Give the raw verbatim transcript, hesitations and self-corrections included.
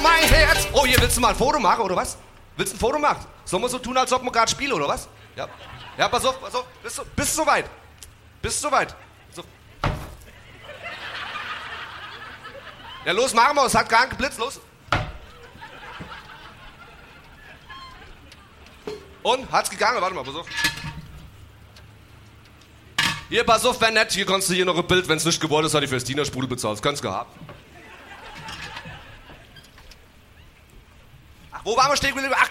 mein Herz. Oh, hier, willst du mal ein Foto machen, oder was? Willst du ein Foto machen? Sollen wir so tun, als ob wir gerade spielen, oder was? Ja. Ja, pass auf, pass auf. Bist du, bist du soweit? Bist du soweit? So. Ja, los, machen wir. Es hat gar nicht geblitzt, los. Und? Hat's gegangen? Warte mal, pass auf. Hier, pass auf, wär nett. Hier kannst du hier noch ein Bild. Wenn's nicht geworden ist, hat ich fürs Dienersprudel bezahlt. Das kannst du gehabt. Ach, wo waren wir stehen geblieben? Ach,